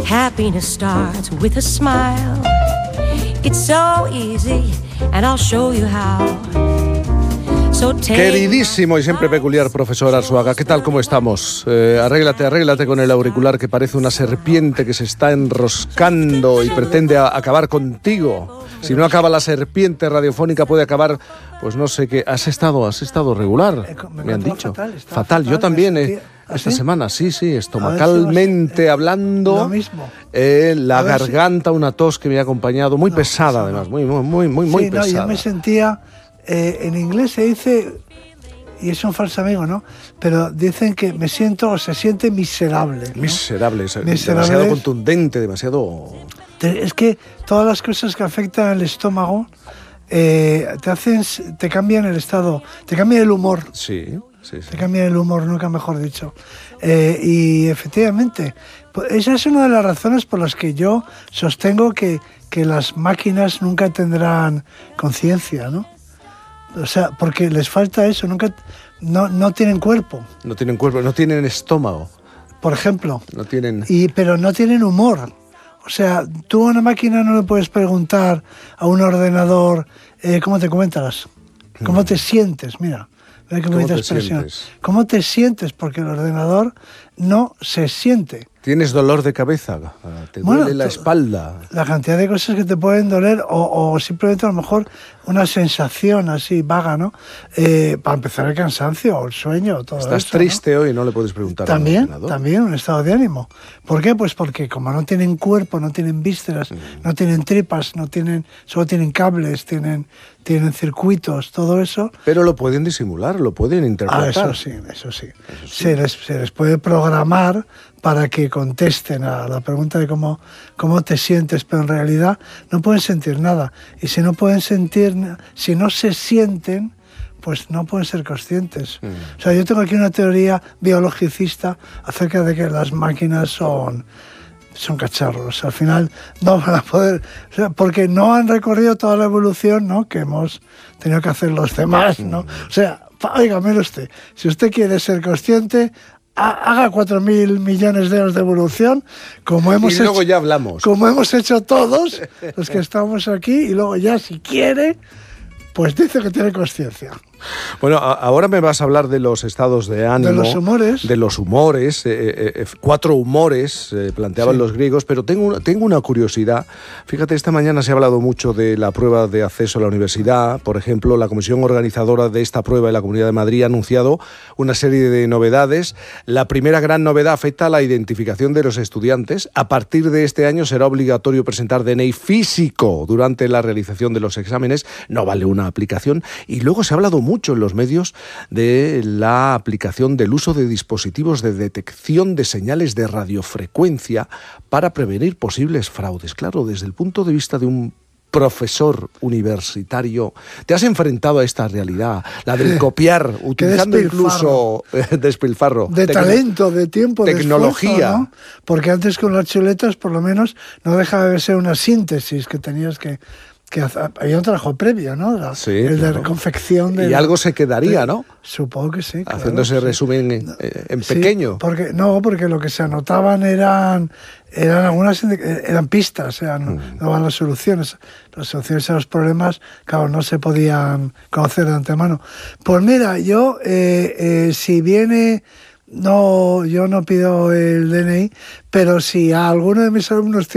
Happiness starts with a smile. It's so easy, and I'll show you how. Queridísimo y siempre peculiar profesor Arzuaga, ¿qué tal? ¿Cómo estamos? Arréglate con el auricular que parece una serpiente que se está enroscando y pretende acabar contigo. Si no acaba la serpiente radiofónica puede acabar, pues no sé qué. ¿Has estado regular? Me han dicho. Fatal. Yo también esta semana, sí, estomacalmente hablando. Lo mismo. La garganta, una tos que me ha acompañado, muy pesada además, muy pesada. Yo me sentía... en inglés se dice, y es un falso amigo, ¿no? Pero dicen que se siente miserable, ¿no? Miserable, demasiado contundente, demasiado... Es que todas las cosas que afectan al estómago te cambian el estado, te cambian el humor. Sí. Te cambian el humor, nunca mejor dicho. Y efectivamente, esa es una de las razones por las que yo sostengo que las máquinas nunca tendrán conciencia, ¿no? O sea, porque les falta eso, no tienen cuerpo. No tienen cuerpo, no tienen estómago. Por ejemplo. No tienen... Pero no tienen humor. O sea, tú a una máquina no le puedes preguntar a un ordenador cómo te comentas, cómo te sientes, mira qué bonita expresión. ¿Cómo te sientes? Porque el ordenador no se siente. ¿Tienes dolor de cabeza? ¿Te duele la espalda? La cantidad de cosas que te pueden doler o simplemente a lo mejor una sensación así vaga, ¿no? Para empezar el cansancio o el sueño, todo eso. Estás triste, ¿no? Hoy, no le puedes preguntar. También un estado de ánimo. ¿Por qué? Pues porque como no tienen cuerpo, no tienen vísceras, no tienen tripas, solo tienen cables, tienen circuitos, todo eso. Pero lo pueden disimular, lo pueden interpretar. Eso sí. Se les puede programar para que contesten a la pregunta de cómo te sientes, pero en realidad no pueden sentir nada. Y si si no se sienten, pues no pueden ser conscientes. O sea, yo tengo aquí una teoría biologicista acerca de que las máquinas son cacharros. Al final no van a poder, porque no han recorrido toda la evolución, ¿no?, que hemos tenido que hacer los demás, ¿no? O sea, mire usted, si usted quiere ser consciente, haga 4.000 millones de años de evolución, luego ya hablamos. Como hemos hecho todos los que estamos aquí, y luego ya, si quiere, pues dice que tiene conciencia. Bueno, ahora me vas a hablar de los estados de ánimo. De los humores. 4 humores planteaban los griegos, pero tengo una curiosidad. Fíjate, esta mañana se ha hablado mucho de la prueba de acceso a la universidad. Por ejemplo, la comisión organizadora de esta prueba de la Comunidad de Madrid ha anunciado una serie de novedades. La primera gran novedad afecta a la identificación de los estudiantes. A partir de este año será obligatorio presentar DNI físico durante la realización de los exámenes. No vale una aplicación. Y luego se ha hablado mucho en los medios de la aplicación del uso de dispositivos de detección de señales de radiofrecuencia para prevenir posibles fraudes. Claro, desde el punto de vista de un profesor universitario, ¿te has enfrentado a esta realidad? La del copiar, utilizando incluso despilfarro. De talento, de tiempo, tecnología. De esfuerzo, ¿no? Porque antes con las chuletas, por lo menos, no dejaba de ser una síntesis que tenías que había un trabajo previo, ¿no? De confección de... Y algo se quedaría, ¿no? Supongo que sí. Claro, haciendo ese resumen en pequeño. Porque lo que se anotaban eran pistas, no eran las soluciones. Las soluciones a los problemas, claro, no se podían conocer de antemano. Pues mira, yo, si viene... yo no pido el DNI, pero si a alguno de mis alumnos